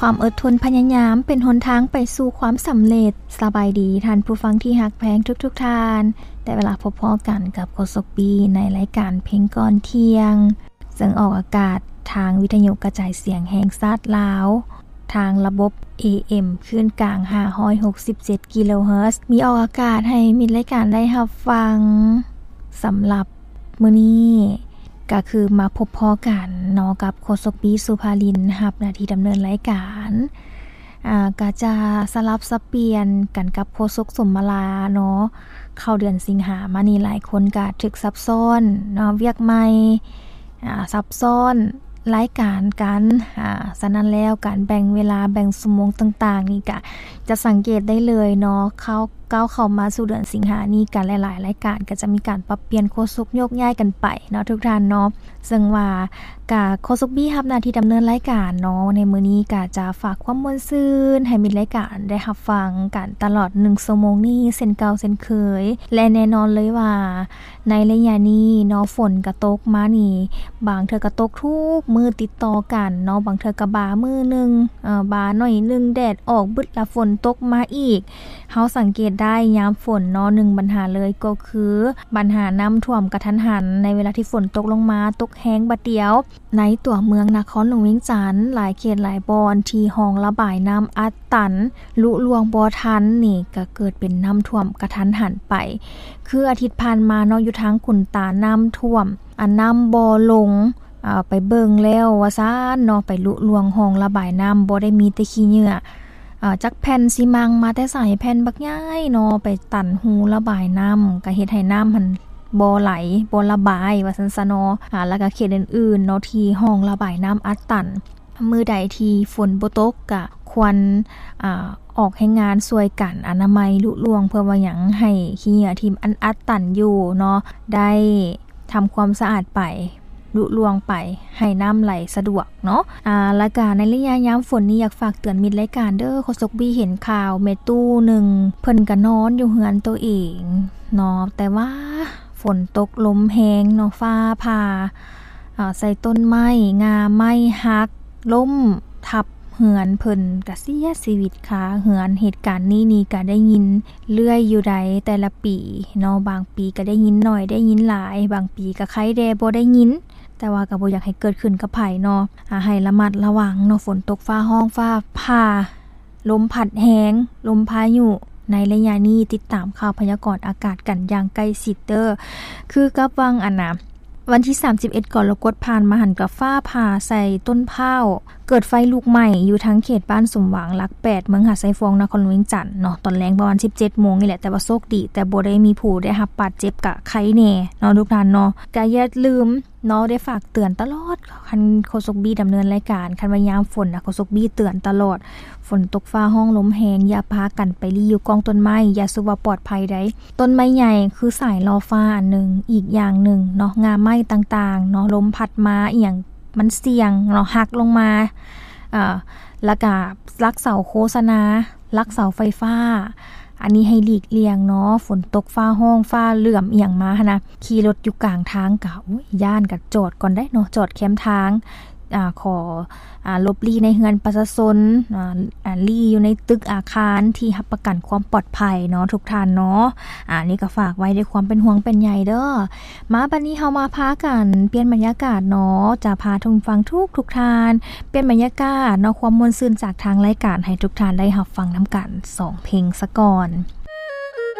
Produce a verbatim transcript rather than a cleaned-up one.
ความอดทนพยายามเป็นหนทางไปสู่ความสำเร็จสบายดีท่านผู้ฟังที่ฮักแพงทุกๆท่านได้เวลาพบพอกันกับโคศกบีในรายการเพลงก่อนเที่ยงซึ่งออกอากาศทางวิทยุกระจายเสียงแห่งชาติลาวทางระบบ เอ เอ็ม คลื่นกลางห้าร้อยหกสิบเจ็ดกิโลเฮิรตซ์มีออกอากาศให้มิตรรายการได้รับฟังสำหรับมื้อนี้ก็คือมาพบพอกันเนาะกับโฆษกบีสุภาลินรับหน้าที่ดำเนินรายการอ่าก็จะสลับสับเปลี่ยนกันกับโฆษกสมมาลาเนาะเข้าเดือนสิงหามานี่หลายคนก็ถึกซับซ้อนเนาะเวียกใหม่อ่าซับซ้อนรายการกันอ่าฉะนั้นแล้วการแบ่งเวลาแบ่งชั่วโมงต่างๆนี่ก็จะสังเกตได้เลยเนาะเขาก้าวเข้ามาสู่เดือนสิงหานี้กันหลายๆรายการก็จะมีการปรับเปลี่ยนโฆษกโยกย้ายกันไปเนาะทุกท่านเนาะซึ่งว่ากะโฆษกบี้รับหน้าที่ดำเนินรายการเนาะในมื้อนี้ก็จะฝากความม่วนซื่นให้มิตรรายการได้รับฟังกันตลอดหนึ่งชั่วโมงนี้เช่นเก่าเช่นเคยและแน่นอนเลยว่าในระยะนี้เนาะฝนก็ตกมานี่บางเทื่อก็ตกทุกมื้อติดต่อกันเนาะบางเทื่อก็บามื้อนึงเอ่อบาหน่อยนึงแดดออกบึดละฝนตกมาอีกเฮาสังเกตได้ยามฝนเนาะหนึ่งปัญหาเลยก็คือปัญหาน้ำท่วมกระทันหันในเวลาที่ฝนตกลงมาตกแห้งบัดเดียวในตัวเมืองนครหลวงเวียงจันทน์หลายเขตหลายบอนที่ห้องระบายน้ำอัดตันลุลวงบ่ทันนี่ก็เกิดเป็นน้ำท่วมกระทันหันไปคืออาทิตย์ผ่านมาเนาะอยู่ทางขุนตาน้ำท่วมอันน้ำบ่ลงอ่าไปเบิ่งแล้วว่าซ่านเนาะไปลุลวงห้องระบายน้ำบ่ได้มีแต่ขี้เหงื่ออ่าจักแผ่นซีมังมาแต่ใส่แผ่นบักใหญ่เนาะไปตันหูระบายน้ำก็เฮ็ดให้น้ำมันบ่ไหลบ่ระบายว่าซั่นซะเนาะอ่าแล้วก็เขตอื่นๆเนาะที่ห้องระบายน้ำอัดตันมื้อใดที่ฝนบ่ตกก็ควรอ่าออกให้งานช่วยกันอนามัยลุล่วงเพื่อว่าหยังให้ขี้เหงื่อที่อันอัดตันอยู่เนาะได้ทำความสะอาดไปลุล่วงไปให้น้ำไหลสะดวกเนาะอ่าแล้วก็ในระยะยามฝนนี้อยากฝากเตือนมิตรรายการเด้อโฆษกบี้เห็นข่าวแม่ตู้นึงเพิ่นก็นอนอยู่เฮือนตัวเองเนาะแต่ว่าฝนตกลมแรงเนาะฟ้าผ่าอ่าใส่ต้นไม้งาไม้หักล้มทับเหือนเพิ่นก็เสียชีวิตค่ะเหือนเหตุการณ์นี้นี่ก็ได้ยินเรื่อยอยู่ใดแต่ละปีเนาะบางปีก็ได้ยินหน่อยได้ยินหลายบางปีก็ใครแดบ่ได้ยินแต่ว่าก็บ่อยากให้เกิดขึ้นกับไผเนาะอ่าให้ระมัดระวังเนาะฝนตกฟ้าห้องฟ้าผ่าลมพัดแรงลมพายุในระยะนี้ติดตามข่าวพยากรณ์อากาศกันอย่างใกล้ชิดเด้อคือกับวังอันน่ะวันที่สามสิบเอ็ดกรกฎาคมผ่านมาหันกับฟ้าผ่าใส่ต้นพร้าวเกิดไฟลุกไหม้อยู่ทั้งเขตบ้านสมหวังหลักแปดเมืองหาดไซฟองนครหลวงเวียงจันทน์เนาะตอนแรงประมาณ สิบเจ็ดโมงนี่แหละแต่ว่าโชคดีแต่บ่ได้มีผู้ได้รับบาดเจ็บกะไข้แน่เนาะทุกท่านเนาะก็อย่าลืมเนาะได้ฝากเตือนตลอดคันโฆษกบี้ดำเนินรายการคันว่ายามฝนน่ะโฆษกบี้เตือนตลอดฝนตกฟ้าห้องลมแรงอย่าพากันไปลี้อยู่กองต้นไม้อย่าสุว่าปลอดภัยได้ต้นไม้ใหญ่คือสายรอฟ้าอันนึงอีกอย่างนึงเนาะงาไม้ต่างๆเนาะลมพัดมาอีหยังมันเสี่ยงเนาะหักลงมาอ่าแล้วก็รักเสาโฆษณารักเสาไฟฟ้าอันนี้ให้หลีกเลี่ยงเนาะฝนตกฟ้าห้องฟ้าเหลื่อมอีหยังมาหั่นนะขี่รถอยู่กลางทางก็อุ๊ยย่านก็จอดก่อนได้เนาะจอดแคมทางอ่าขออ่าลบลี่ในเฮือนประชาชนอ่าอ่าลี่อยู่ในตึกอาคารที่รับประกันความปลอดภัยเนาะทุกท่านเนาะอ่านี่ก็ฝากไว้ด้วยความเป็นห่วงเป็นใยเด้อมาบัดนี้เฮามาพากันเปลี่ยนบรรยากาศเนาะจะพาทุกฟังทุกทุกท่านเปลี่ยนบรรยากาศเนาะความม่วนซื่นจากทางรายการให้ทุกท่านได้รับฟังนำกันสองเพลงซะก่อน